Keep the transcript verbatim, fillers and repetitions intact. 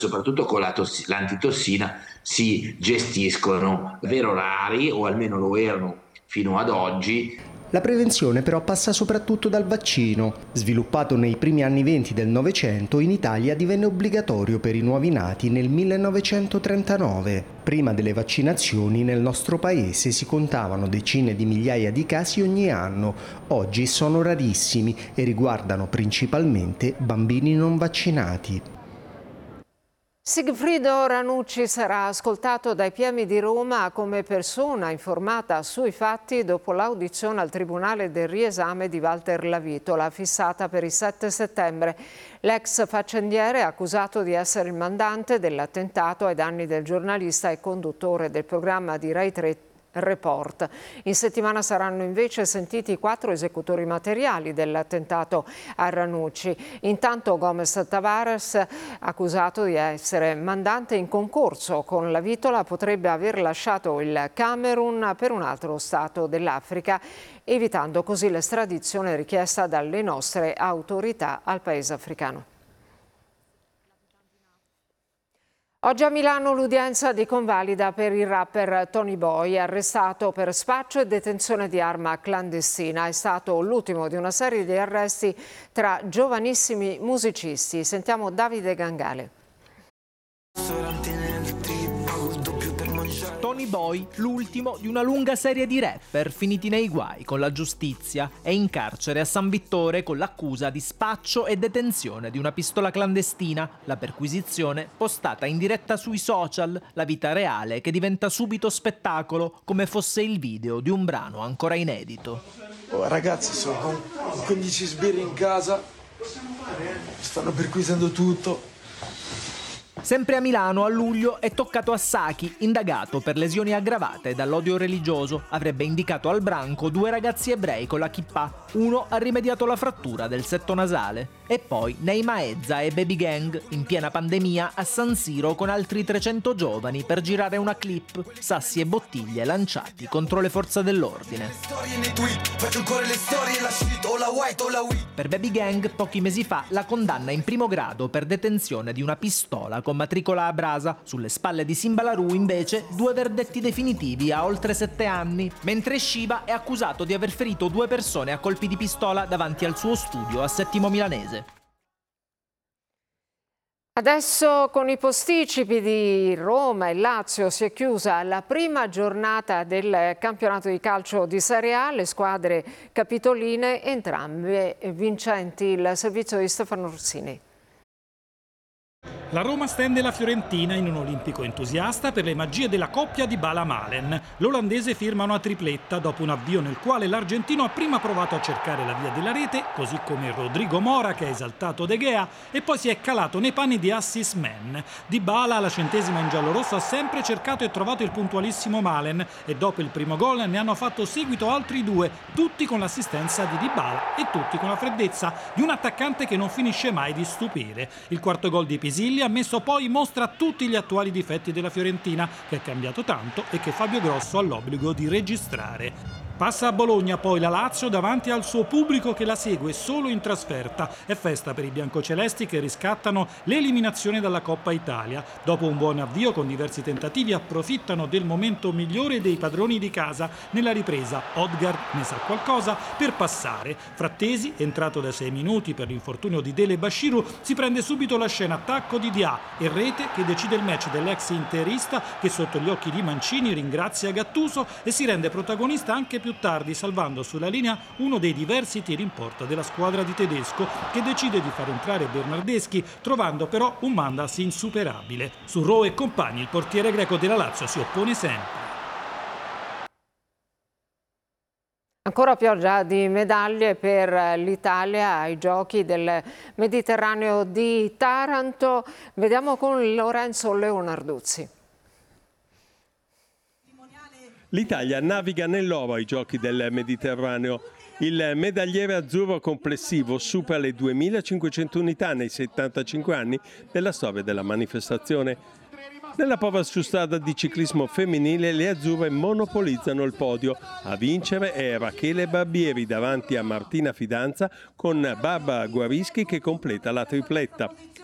soprattutto con la tossi- l'antitossina, si gestiscono davvero rari, o almeno lo erano fino ad oggi. La prevenzione però passa soprattutto dal vaccino. Sviluppato nei primi anni venti del Novecento, in Italia divenne obbligatorio per i nuovi nati nel millenovecentotrentanove. Prima delle vaccinazioni nel nostro paese si contavano decine di migliaia di casi ogni anno. Oggi sono rarissimi e riguardano principalmente bambini non vaccinati. Sigfrido Ranucci sarà ascoltato dai P M di Roma come persona informata sui fatti dopo l'audizione al Tribunale del riesame di Walter Lavitola, fissata per il sette settembre. L'ex faccendiere è accusato di essere il mandante dell'attentato ai danni del giornalista e conduttore del programma di Rai tre Report. In settimana saranno invece sentiti quattro esecutori materiali dell'attentato a Ranucci. Intanto Gomez Tavares, accusato di essere mandante in concorso con Lavitola, potrebbe aver lasciato il Camerun per un altro stato dell'Africa, evitando così l'estradizione richiesta dalle nostre autorità al paese africano. Oggi a Milano l'udienza di convalida per il rapper Tony Boy, arrestato per spaccio e detenzione di arma clandestina. È stato l'ultimo di una serie di arresti tra giovanissimi musicisti. Sentiamo Davide Gangale. Tony Boy, l'ultimo di una lunga serie di rapper finiti nei guai con la giustizia, è in carcere a San Vittore con l'accusa di spaccio e detenzione di una pistola clandestina, la perquisizione postata in diretta sui social, la vita reale che diventa subito spettacolo come fosse il video di un brano ancora inedito. Oh, ragazzi, sono quindici sbirri in casa, stanno perquisendo tutto. Sempre a Milano, a luglio, è toccato a Sacchi, indagato per lesioni aggravate dall'odio religioso. Avrebbe indicato al branco due ragazzi ebrei con la kippah. Uno ha rimediato la frattura del setto nasale. E poi Neima Ezza e Baby Gang, in piena pandemia, a San Siro con altri trecento giovani per girare una clip. Sassi e bottiglie lanciati contro le forze dell'ordine. Per Baby Gang, pochi mesi fa, la condanna in primo grado per detenzione di una pistola con matricola a brasa. Sulle spalle di Simba Larù, invece, due verdetti definitivi a oltre sette anni, mentre Shiva è accusato di aver ferito due persone a colpi di pistola davanti al suo studio a Settimo Milanese. Adesso con i posticipi di Roma e Lazio si è chiusa la prima giornata del campionato di calcio di Serie A, le squadre capitoline entrambe vincenti. Il servizio di Stefano Rossini. La Roma stende la Fiorentina in un olimpico entusiasta per le magie della coppia di Bala-Malen. L'olandese firma una tripletta dopo un avvio nel quale l'argentino ha prima provato a cercare la via della rete, così come Rodrigo Mora che ha esaltato De Gea, e poi si è calato nei panni di Assis Man. Dybala alla centesima in giallorosso ha sempre cercato e trovato il puntualissimo Malen e dopo il primo gol ne hanno fatto seguito altri due, tutti con l'assistenza di Dybala e tutti con la freddezza di un attaccante che non finisce mai di stupire. Il quarto gol di Pisilli ha messo poi in mostra tutti gli attuali difetti della Fiorentina, che è cambiato tanto e che Fabio Grosso ha l'obbligo di registrare. Passa a Bologna poi la Lazio davanti al suo pubblico che la segue solo in trasferta. È festa per i biancocelesti che riscattano l'eliminazione dalla Coppa Italia. Dopo un buon avvio con diversi tentativi approfittano del momento migliore dei padroni di casa. Nella ripresa Odgaard ne sa qualcosa per passare. Frattesi, entrato da sei minuti per l'infortunio di Dele Bashiru, si prende subito la scena attacco di Dia e rete che decide il match dell'ex interista che sotto gli occhi di Mancini ringrazia Gattuso e si rende protagonista anche più tardi, salvando sulla linea uno dei diversi tiri in porta della squadra di Tedesco, che decide di far entrare Bernardeschi, trovando però un Mandas insuperabile. Su Rowe e compagni il portiere greco della Lazio si oppone sempre. Ancora pioggia di medaglie per l'Italia ai Giochi del Mediterraneo di Taranto. Vediamo con Lorenzo Leonarduzzi. L'Italia naviga nell'oro ai Giochi del Mediterraneo. Il medagliere azzurro complessivo supera le duemilacinquecento unità nei settantacinque anni della storia della manifestazione. Nella prova su strada di ciclismo femminile le azzurre monopolizzano il podio. A vincere è Rachele Barbieri davanti a Martina Fidanza con Barbara Guarischi che completa la tripletta.